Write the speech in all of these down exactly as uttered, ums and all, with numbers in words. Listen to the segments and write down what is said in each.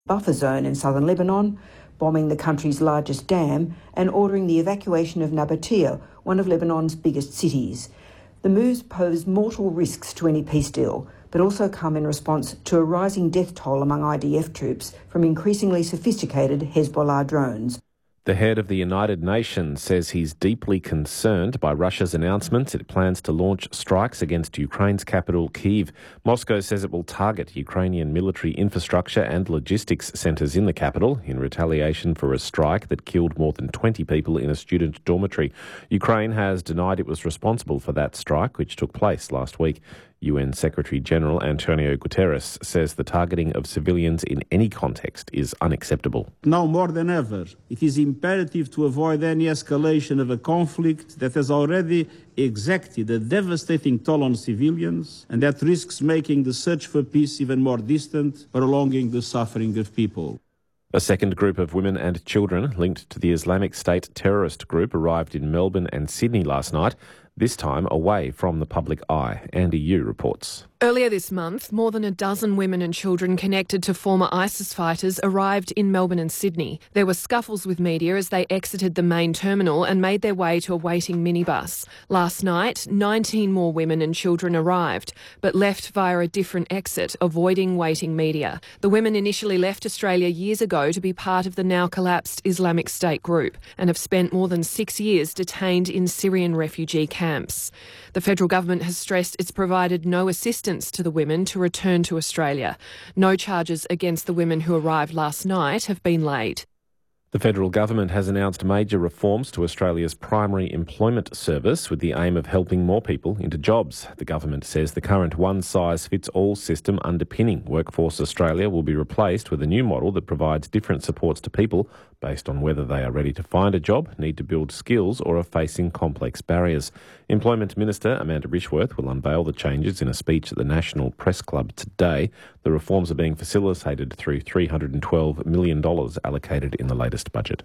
buffer zone in southern Lebanon, bombing the country's largest dam and ordering the evacuation of Nabatea, one of Lebanon's biggest cities. The moves pose mortal risks to any peace deal, but also come in response to a rising death toll among I D F troops from increasingly sophisticated Hezbollah drones. The head of the United Nations says he's deeply concerned by Russia's announcement it plans to launch strikes against Ukraine's capital, Kyiv. Moscow says it will target Ukrainian military infrastructure and logistics centres in the capital in retaliation for a strike that killed more than twenty people in a student dormitory. Ukraine has denied it was responsible for that strike, which took place last week. U N Secretary-General Antonio Guterres says the targeting of civilians in any context is unacceptable. Now more than ever, it is imperative to avoid any escalation of a conflict that has already exacted a devastating toll on civilians and that risks making the search for peace even more distant, prolonging the suffering of people. A second group of women and children linked to the Islamic State terrorist group arrived in Melbourne and Sydney last night, this time away from the public eye. Andy Yu reports. Earlier this month, more than a dozen women and children connected to former ISIS fighters arrived in Melbourne and Sydney. There were scuffles with media as they exited the main terminal and made their way to a waiting minibus. Last night, nineteen more women and children arrived, but left via a different exit, avoiding waiting media. The women initially left Australia years ago to be part of the now collapsed Islamic State group and have spent more than six years detained in Syrian refugee camps. The federal government has stressed it's provided no assistance to the women to return to Australia. No charges against the women who arrived last night have been laid. The federal government has announced major reforms to Australia's primary employment service with the aim of helping more people into jobs. The government says the current one-size-fits-all system underpinning Workforce Australia will be replaced with a new model that provides different supports to people based on whether they are ready to find a job, need to build skills or are facing complex barriers. Employment Minister Amanda Rishworth will unveil the changes in a speech at the National Press Club today. The reforms are being facilitated through three hundred twelve million dollars allocated in the latest budget.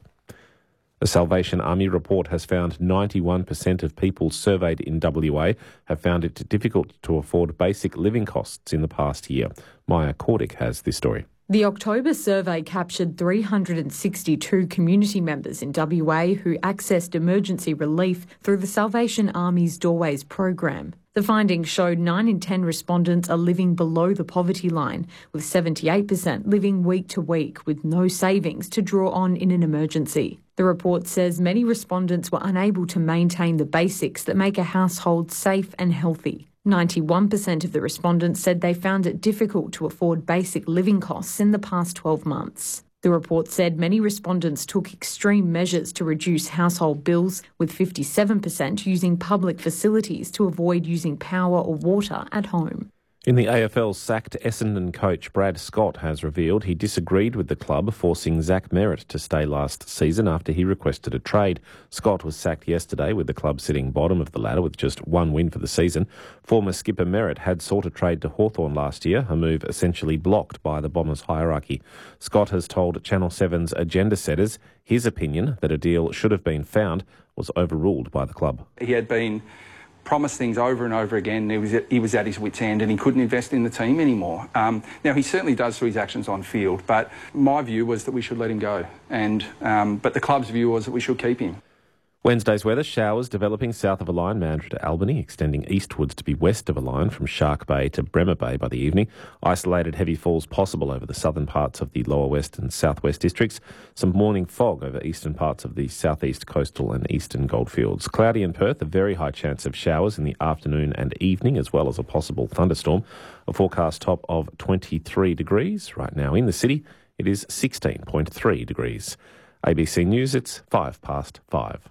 A Salvation Army report has found ninety-one percent of people surveyed in W A have found it difficult to afford basic living costs in the past year. Maya Cordick has this story. The October survey captured three hundred sixty-two community members in W A who accessed emergency relief through the Salvation Army's Doorways program. The findings showed nine in ten respondents are living below the poverty line, with seventy-eight percent living week to week with no savings to draw on in an emergency. The report says many respondents were unable to maintain the basics that make a household safe and healthy. ninety-one percent of the respondents said they found it difficult to afford basic living costs in the past twelve months. The report said many respondents took extreme measures to reduce household bills, with fifty-seven percent using public facilities to avoid using power or water at home. In the A F L, sacked Essendon coach Brad Scott has revealed he disagreed with the club forcing Zach Merritt to stay last season after he requested a trade. Scott was sacked yesterday with the club sitting bottom of the ladder with just one win for the season. Former skipper Merritt had sought a trade to Hawthorn last year, a move essentially blocked by the Bombers hierarchy. Scott has told Channel seven's Agenda Setters his opinion that a deal should have been found was overruled by the club. He had been promised things over and over again. He was, at, he was at his wit's end and he couldn't invest in the team anymore. Um, now, he certainly does through his actions on field, but my view was that we should let him go. And um, but the club's view was that we should keep him. Wednesday's weather, showers developing south of a line, Mandurah to Albany, extending eastwards to be west of a line from Shark Bay to Bremer Bay by the evening. Isolated heavy falls possible over the southern parts of the lower west and southwest districts. Some morning fog over eastern parts of the southeast coastal and eastern goldfields. Cloudy in Perth, a very high chance of showers in the afternoon and evening, as well as a possible thunderstorm. A forecast top of twenty-three degrees. Right now in the city, it is sixteen point three degrees. A B C News, it's five past five.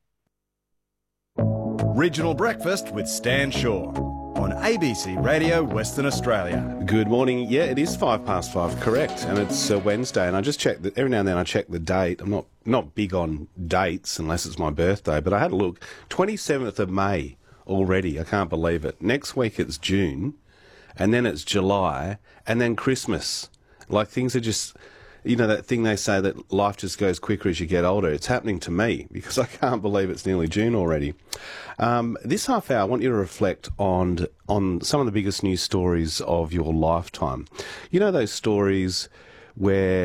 Regional Breakfast with Stan Shaw on A B C Radio Western Australia. Good morning. Yeah, it is five past five, correct. And it's uh, Wednesday, and I just check that every now and then I check the date. I'm not, not big on dates unless it's my birthday, but I had a look. twenty-seventh of May already. I can't believe it. Next week it's June, and then it's July, and then Christmas. Like, things are just... You know, that thing they say that life just goes quicker as you get older. It's happening to me because I can't believe it's nearly June already. Um, this half hour, I want you to reflect on on some of the biggest news stories of your lifetime. You know those stories where